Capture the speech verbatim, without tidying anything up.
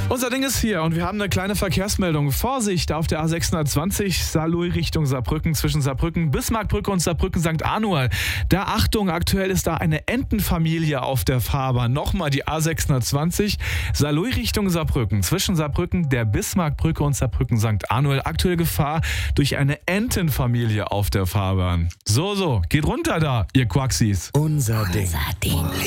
Unser Ding ist hier und wir haben eine kleine Verkehrsmeldung. Vorsicht auf der A sechshundertzwanzig Saarlouis Richtung Saarbrücken, zwischen Saarbrücken, Bismarckbrücke und Saarbrücken Sankt Anual. Da Achtung, aktuell ist da eine Entenfamilie auf der Fahrbahn. Nochmal die A sechshundertzwanzig Saarlouis Richtung Saarbrücken, zwischen Saarbrücken, der Bismarckbrücke und Saarbrücken Sankt Anual. Aktuelle Gefahr durch eine Entenfamilie auf der Fahrbahn. So, so, geht runter da, ihr Quaxis. Unser Ding. Unser Ding.